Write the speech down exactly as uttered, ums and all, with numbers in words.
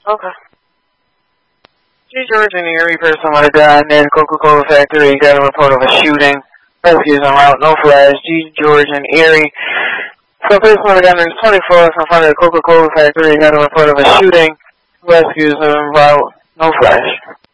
Okay. G. George and Erie, person might have died near the Coca-Cola factory. Got a report of a shooting. Rescues en route, no flash. G. George and Erie. So person might have died near the twenty-fourth in front of the Coca-Cola factory. Got a report of a shooting. Rescues en route, no flash.